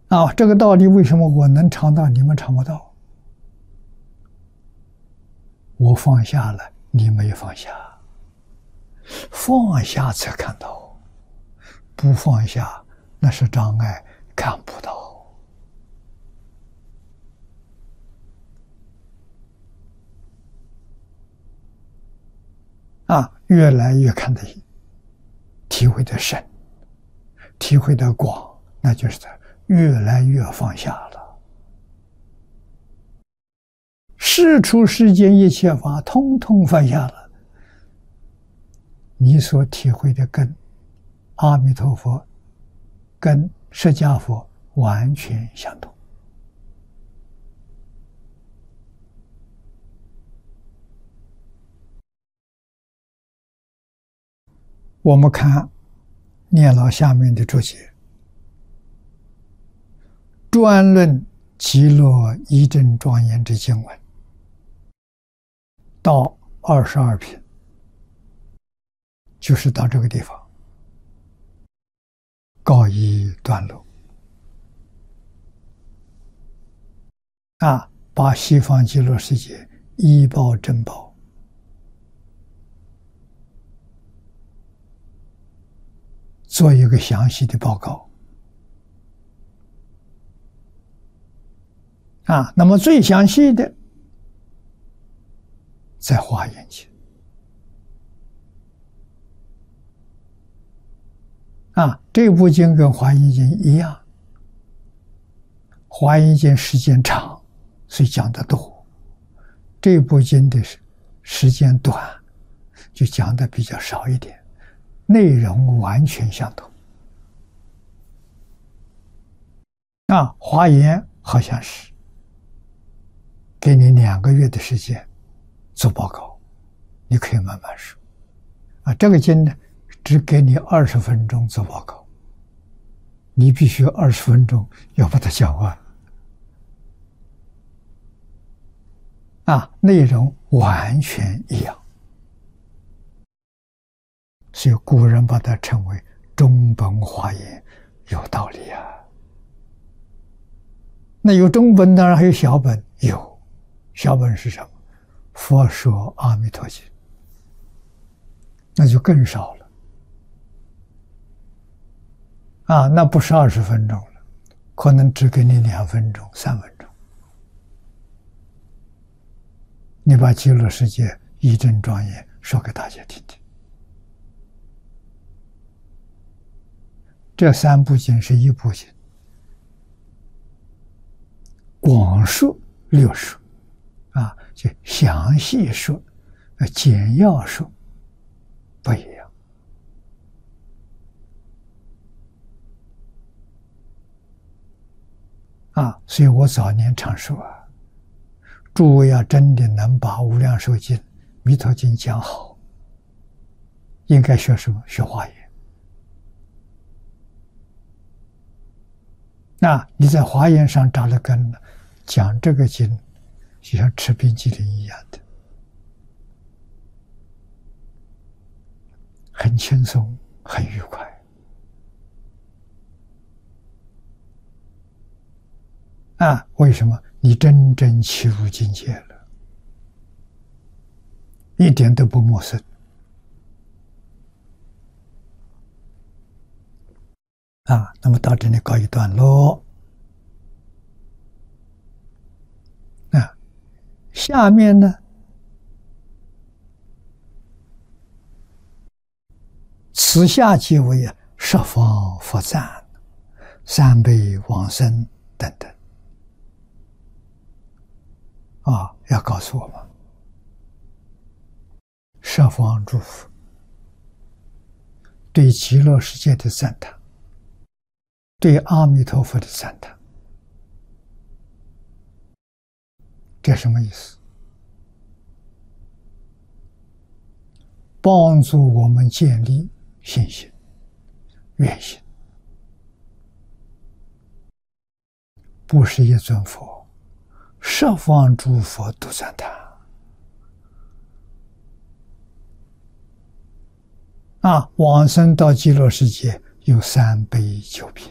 啊，这个道理为什么我能尝到，你们尝不到？我放下了，你没放下，放下才看到，不放下那是障碍，看不到。啊，越来越看得体会的深，体会的广，那就是越来越放下了。世出世间一切法，通通放下了，你所体会的跟阿弥陀佛、跟释迦佛完全相同。我们看念老下面的注解，专论极乐一真庄严之经文，到22品，就是到这个地方，告一段落。啊，把西方极乐世界一报真报做一个详细的报告。啊，那么最详细的在华严经。啊，这部经跟华严经一样，华严经时间长，所以讲得多；这部经的时间短，就讲的比较少一点。内容完全相同。啊，华严好像是给你2个月的时间做报告，你可以慢慢说。啊，这个经呢，只给你20分钟做报告，你必须20分钟要把它讲完。啊，内容完全一样。所以古人把它称为中本华严，有道理啊。那有中本，当然还有小本，有小本是什么？佛说阿弥陀经，那就更少了。啊，那不是20分钟了，可能只给你2分钟、3分钟。你把极乐世界一真庄严说给大家听听。这3部经是一部经，广说略说，啊，就详细说，简要说，不一样。啊，所以我早年常说啊，诸位要真的能把《无量寿经》《弥陀经》讲好，应该学什么？学华严。那你在华严上扎了根了，讲这个经就像吃冰激凌一样的，很轻松，很愉快。啊，为什么？你真正契入境界了，一点都不陌生。啊，那么到这里告一段落。啊，下面呢，此下即为十方佛赞、三辈往生等等。啊，要告诉我们，十方诸佛对极乐世界的赞叹，对阿弥陀佛的赞叹，这什么意思？帮助我们建立信心、愿心。不是一尊佛，十方诸佛都赞叹。啊，往生到极乐世界有3杯9品。